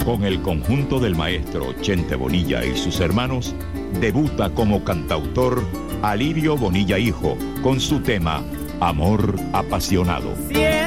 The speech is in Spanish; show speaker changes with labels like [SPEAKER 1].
[SPEAKER 1] Con el conjunto del maestro Chente Bonilla y sus hermanos, debuta como cantautor Alirio Bonilla Hijo con su tema Amor Apasionado.
[SPEAKER 2] Siempre